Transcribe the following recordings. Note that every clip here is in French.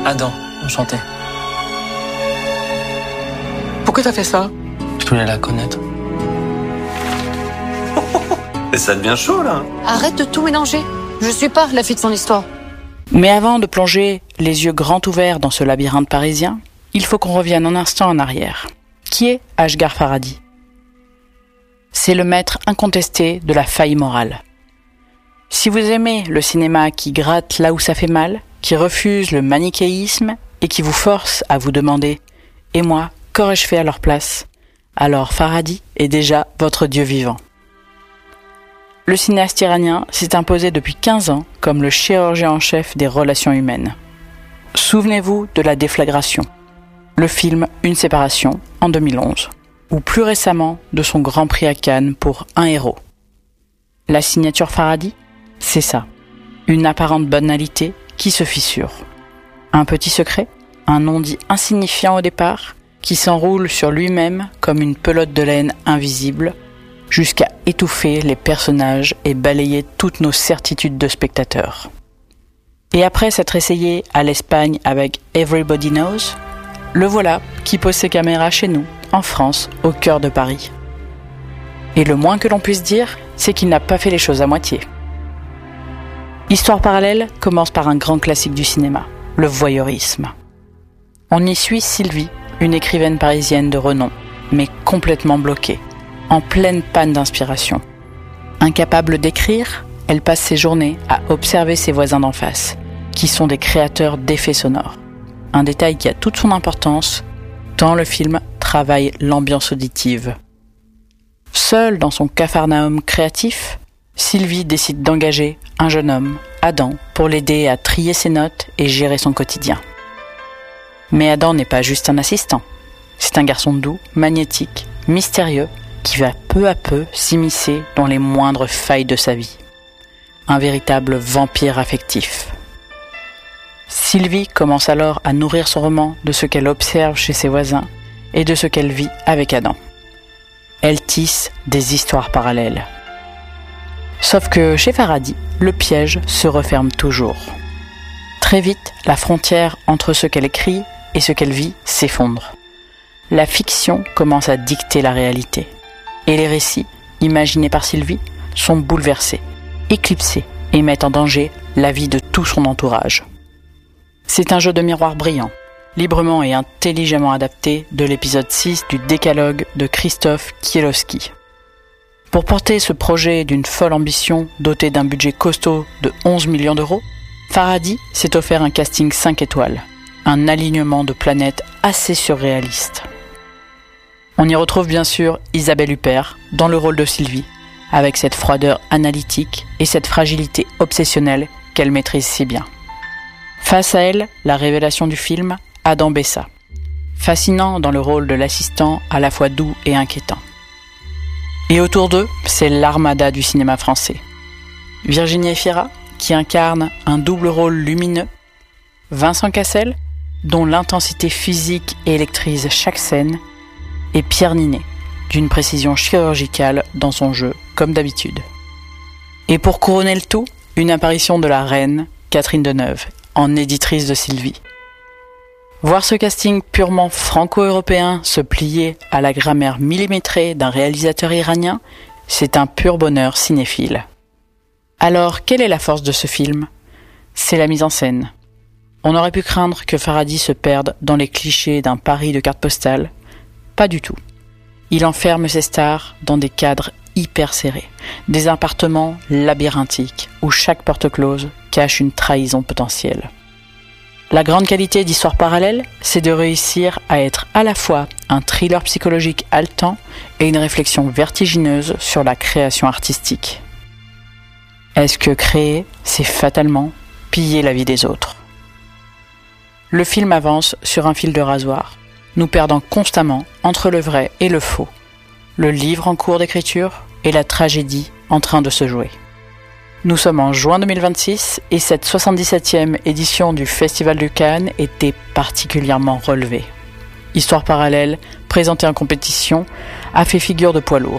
Adam, enchanté. Pourquoi t'as fait ça? Je voulais la connaître. Et ça devient chaud, là. Arrête de tout mélanger. Je suis pas la fille de son histoire. Mais avant de plonger les yeux grands ouverts dans ce labyrinthe parisien, il faut qu'on revienne un instant en arrière. Qui est Asghar Farhadi? C'est le maître incontesté de la faille morale. Si vous aimez le cinéma qui gratte là où ça fait mal, qui refuse le manichéisme et qui vous force à vous demander « Et moi, qu'aurais-je fait à leur place ?» alors Farhadi est déjà votre dieu vivant. Le cinéaste iranien s'est imposé depuis 15 ans comme le chirurgien en chef des relations humaines. Souvenez-vous de La Déflagration, le film Une séparation en 2011, ou plus récemment de son Grand Prix à Cannes pour Un héros. La signature Farhadi, c'est ça, une apparente banalité qui se fissure. Un petit secret, un non-dit insignifiant au départ, qui s'enroule sur lui-même comme une pelote de laine invisible, jusqu'à étouffer les personnages et balayer toutes nos certitudes de spectateurs. Et après s'être essayé à l'Espagne avec Everybody Knows, le voilà qui pose ses caméras chez nous, en France, au cœur de Paris. Et le moins que l'on puisse dire, c'est qu'il n'a pas fait les choses à moitié. Histoire parallèle commence par un grand classique du cinéma, le voyeurisme. On y suit Sylvie, une écrivaine parisienne de renom, mais complètement bloquée, en pleine panne d'inspiration. Incapable d'écrire, elle passe ses journées à observer ses voisins d'en face, qui sont des créateurs d'effets sonores. Un détail qui a toute son importance, tant le film travaille l'ambiance auditive. Seule dans son capharnaüm créatif, Sylvie décide d'engager un jeune homme, Adam, pour l'aider à trier ses notes et gérer son quotidien. Mais Adam n'est pas juste un assistant. C'est un garçon doux, magnétique, mystérieux, qui va peu à peu s'immiscer dans les moindres failles de sa vie. Un véritable vampire affectif. Sylvie commence alors à nourrir son roman de ce qu'elle observe chez ses voisins et de ce qu'elle vit avec Adam. Elle tisse des histoires parallèles. Sauf que chez Farhadi, le piège se referme toujours. Très vite, la frontière entre ce qu'elle écrit et ce qu'elle vit s'effondre. La fiction commence à dicter la réalité. Et les récits, imaginés par Sylvie, sont bouleversés, éclipsés et mettent en danger la vie de tout son entourage. C'est un jeu de miroir brillant, librement et intelligemment adapté de l'épisode 6 du Décalogue de Krzysztof Kiełowski. Pour porter ce projet d'une folle ambition doté d'un budget costaud de 11 millions d'euros, Farhadi s'est offert un casting 5 étoiles, un alignement de planètes assez surréaliste. On y retrouve bien sûr Isabelle Huppert dans le rôle de Sylvie, avec cette froideur analytique et cette fragilité obsessionnelle qu'elle maîtrise si bien. Face à elle, la révélation du film, Adam Bessa, fascinant dans le rôle de l'assistant à la fois doux et inquiétant. Et autour d'eux, c'est l'armada du cinéma français. Virginie Efira, qui incarne un double rôle lumineux, Vincent Cassel, dont l'intensité physique électrise chaque scène, et Pierre Ninet, d'une précision chirurgicale dans son jeu, comme d'habitude. Et pour couronner le tout, une apparition de la reine, Catherine Deneuve, en éditrice de Sylvie. Voir ce casting purement franco-européen se plier à la grammaire millimétrée d'un réalisateur iranien, c'est un pur bonheur cinéphile. Alors, quelle est la force de ce film ? C'est la mise en scène. On aurait pu craindre que Farhadi se perde dans les clichés d'un Paris de carte postale. Pas du tout. Il enferme ses stars dans des cadres hyper serrés, des appartements labyrinthiques où chaque porte close cache une trahison potentielle. La grande qualité d'Histoire parallèle, c'est de réussir à être à la fois un thriller psychologique haletant et une réflexion vertigineuse sur la création artistique. Est-ce que créer, c'est fatalement piller la vie des autres ? Le film avance sur un fil de rasoir, nous perdant constamment entre le vrai et le faux, le livre en cours d'écriture et la tragédie en train de se jouer. Nous sommes en juin 2026 et cette 77e édition du Festival de Cannes était particulièrement relevée. Histoire parallèle, présentée en compétition, a fait figure de poids lourd.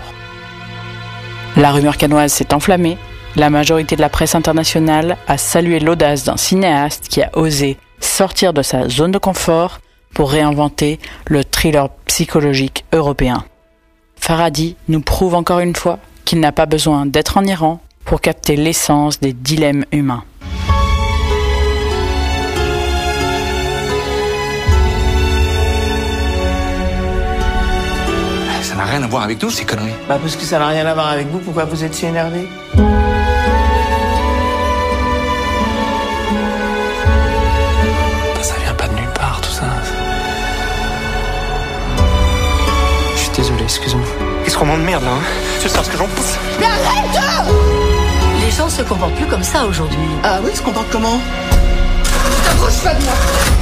La rumeur cannoise s'est enflammée, la majorité de la presse internationale a salué l'audace d'un cinéaste qui a osé sortir de sa zone de confort pour réinventer le thriller psychologique européen. Farhadi nous prouve encore une fois qu'il n'a pas besoin d'être en Iran pour capter l'essence des dilemmes humains. Ça n'a rien à voir avec nous, ces conneries. Bah parce que ça n'a rien à voir avec vous, pourquoi vous êtes si énervé? Ça vient pas de nulle part, tout ça. Je suis désolé, excuse-moi. Qu'est-ce qu'on m'emmerde là, hein? Tu sais ce que j'en pense? Les gens se comportent plus comme ça aujourd'hui. Ah oui, se comporte comment? T'approches pas de moi.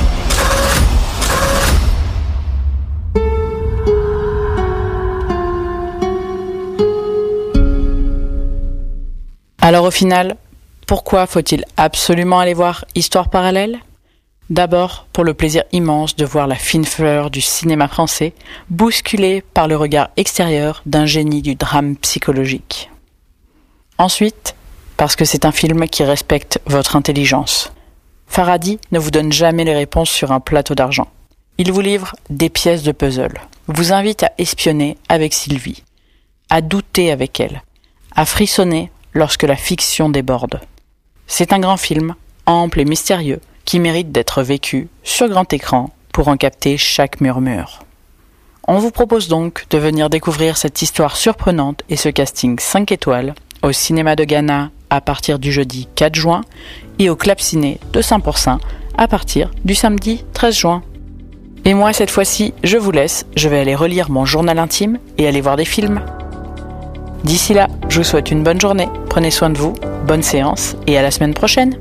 Alors au final, pourquoi faut-il absolument aller voir Histoire parallèle ? D'abord, pour le plaisir immense de voir la fine fleur du cinéma français bousculée par le regard extérieur d'un génie du drame psychologique. Ensuite, parce que c'est un film qui respecte votre intelligence. Farhadi ne vous donne jamais les réponses sur un plateau d'argent. Il vous livre des pièces de puzzle, vous invite à espionner avec Sylvie, à douter avec elle, à frissonner lorsque la fiction déborde. C'est un grand film, ample et mystérieux, qui mérite d'être vécu sur grand écran pour en capter chaque murmure. On vous propose donc de venir découvrir cette histoire surprenante et ce casting 5 étoiles au cinéma de Ghana à partir du jeudi 4 juin et au Club Ciné de Saint-Pourçain à partir du samedi 13 juin. Et moi, cette fois-ci, je vous laisse, je vais aller relire mon journal intime et aller voir des films. D'ici là, je vous souhaite une bonne journée, prenez soin de vous, bonne séance et à la semaine prochaine.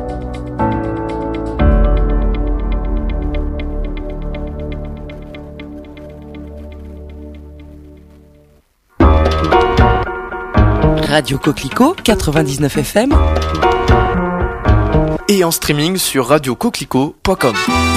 Radio Coquelicot 99 FM et en streaming sur radiocoquelicot.com.